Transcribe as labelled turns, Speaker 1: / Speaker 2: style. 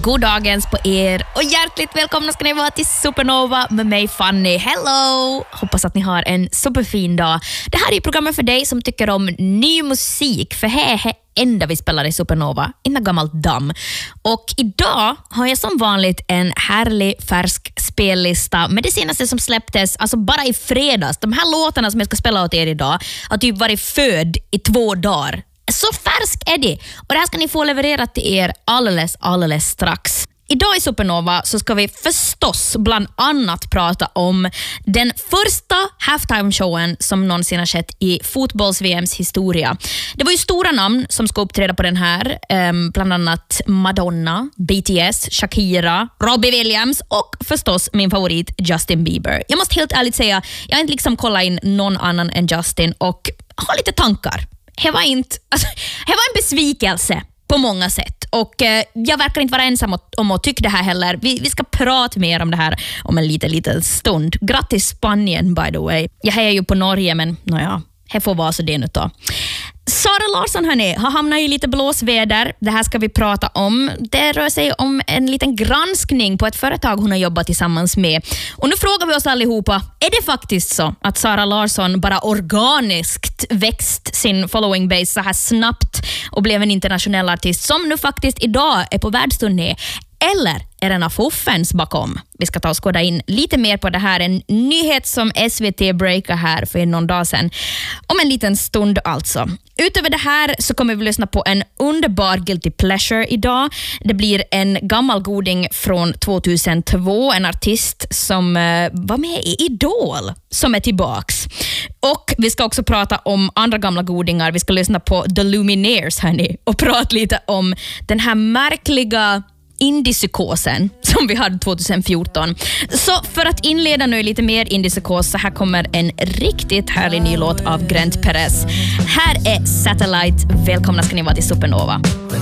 Speaker 1: God dagens på er och hjärtligt välkomna ska ni vara till Supernova med mig Fanny. Hello! Hoppas att ni har en superfin dag. Det här är programmet för dig som tycker om ny musik, för här är enda vi spelar i Supernova, inga gammalt damm. Och idag har jag som vanligt en härlig färsk spellista med det senaste som släpptes, alltså bara i fredags. De här låtarna som jag ska spela åt er idag har typ varit född i 2 dagar. Så färsk är det. Och det här ska ni få levererat till er alldeles strax. Idag i Supernova så ska vi förstås bland annat prata om den första halftime-showen som någonsin har skett i fotbolls-VMs historia. Det var ju stora namn som ska uppträda på den här, bland annat Madonna, BTS, Shakira, Robbie Williams och förstås min favorit Justin Bieber. Jag måste helt ärligt säga, jag har inte liksom kollat in någon annan än Justin och har lite tankar. Det var en besvikelse på många sätt. Och jag verkar inte vara ensam om att tycka det här heller. Vi ska prata mer om det här om en liten stund. Grattis Spanien, by the way. Jag är ju på Norge, men nåja, det får vara så det nu då. Sara Larsson hörni, har hamnat i lite blåsväder. Det här ska vi prata om. Det rör sig om en liten granskning på ett företag hon har jobbat tillsammans med. Och nu frågar vi oss allihopa, är det faktiskt så att Sara Larsson bara organiskt växt sin following base så här snabbt och blev en internationell artist som nu faktiskt idag är på världsturné? Eller är det en fuffens bakom? Vi ska ta och skåda in lite mer på det här. En nyhet som SVT breakar här för någon dag sedan. Om en liten stund alltså. Utöver det här så kommer vi lyssna på en underbar guilty pleasure idag. Det blir en gammal goding från 2002. En artist som var med i Idol som är tillbaks. Och vi ska också prata om andra gamla godingar. Vi ska lyssna på The Lumineers hörni, och prata lite om den här märkliga indiepsykosen som vi hade 2014. Så för att inleda nu lite mer indiepsykos så här kommer en riktigt härlig ny låt av Grant Perez. Här är Satellite. Välkomna ska ni vara till Supernova.